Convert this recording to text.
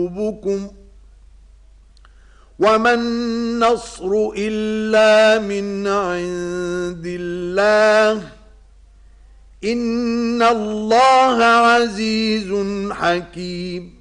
قلوبكم وما النصر إلا من عند الله إن الله عزيز حكيم